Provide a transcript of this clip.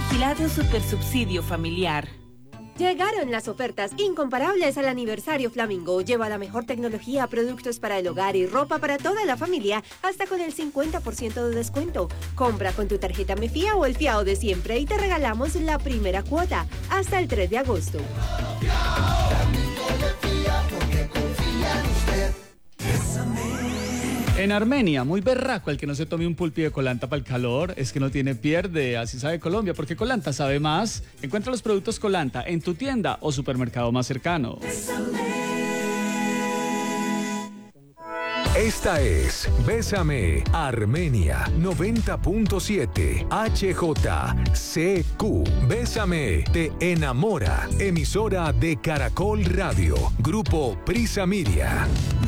Vigilado Supersubsidio Familiar. Llegaron las ofertas incomparables al aniversario Flamingo. Lleva la mejor tecnología, productos para el hogar y ropa para toda la familia, hasta con el 50% de descuento. Compra con tu tarjeta Me Fía o el fiado de siempre y te regalamos la primera cuota hasta el 3 de agosto. En Armenia, muy berraco el que no se tome un pulpi de colanta para el calor, es que no tiene pierde, así sabe Colombia, porque Colanta sabe más. Encuentra los productos Colanta en tu tienda o supermercado más cercano. Esta es Bésame, Armenia 90.7 HJCQ. Bésame, te enamora. Emisora de Caracol Radio. Grupo Prisa Media.